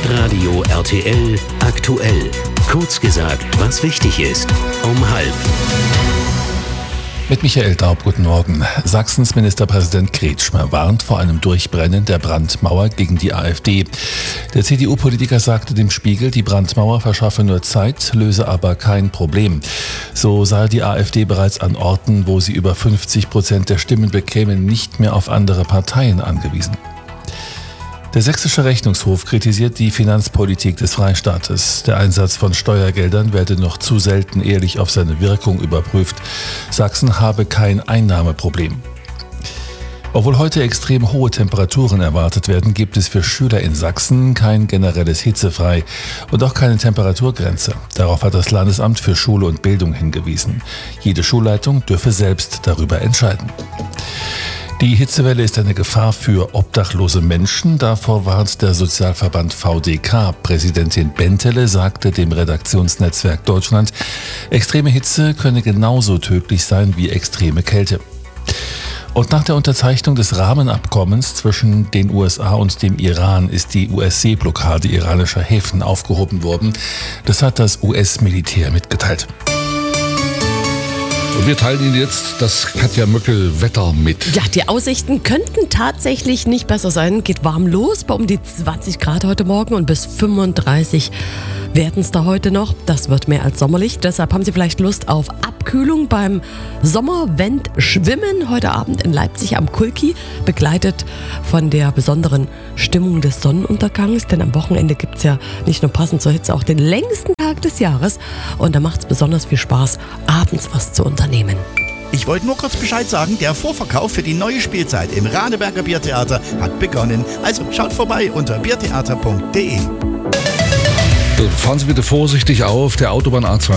Hitradio RTL aktuell. Kurz gesagt, was wichtig ist. Um 12:30. Mit Michael Daub, guten Morgen. Sachsens Ministerpräsident Kretschmer warnt vor einem Durchbrennen der Brandmauer gegen die AfD. Der CDU-Politiker sagte dem Spiegel, die Brandmauer verschaffe nur Zeit, löse aber kein Problem. So sei die AfD bereits an Orten, wo sie über 50% der Stimmen bekäme, nicht mehr auf andere Parteien angewiesen. Der Sächsische Rechnungshof kritisiert die Finanzpolitik des Freistaates. Der Einsatz von Steuergeldern werde noch zu selten ehrlich auf seine Wirkung überprüft. Sachsen habe kein Einnahmeproblem. Obwohl heute extrem hohe Temperaturen erwartet werden, gibt es für Schüler in Sachsen kein generelles Hitzefrei und auch keine Temperaturgrenze. Darauf hat das Landesamt für Schule und Bildung hingewiesen. Jede Schulleitung dürfe selbst darüber entscheiden. Die Hitzewelle ist eine Gefahr für obdachlose Menschen. Davor warnt der Sozialverband VDK. Präsidentin Bentele sagte dem Redaktionsnetzwerk Deutschland, extreme Hitze könne genauso tödlich sein wie extreme Kälte. Und nach der Unterzeichnung des Rahmenabkommens zwischen den USA und dem Iran ist die US-Seeblockade iranischer Häfen aufgehoben worden. Das hat das US-Militär mitgeteilt. Und wir teilen Ihnen jetzt das Katja-Möckel-Wetter mit. Ja, die Aussichten könnten tatsächlich nicht besser sein. Geht warm los bei um die 20 Grad heute Morgen und bis 35 werden es da heute noch. Das wird mehr als sommerlich. Deshalb haben Sie vielleicht Lust auf Abkühlung beim Sommerwend-Schwimmen heute Abend in Leipzig am Kulki, begleitet von der besonderen Stimmung des Sonnenuntergangs. Denn am Wochenende gibt es ja nicht nur passend zur Hitze auch den längsten Tag des Jahres. Und da macht es besonders viel Spaß, abends was zu unternehmen. Ich wollte nur kurz Bescheid sagen, der Vorverkauf für die neue Spielzeit im Radeberger Biertheater hat begonnen. Also schaut vorbei unter biertheater.de. Fahren Sie bitte vorsichtig auf der Autobahn A2.